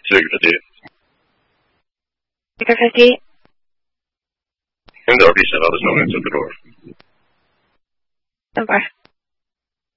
Figure 58. Figure 58. And the RP said, there's no answer at the door. So far.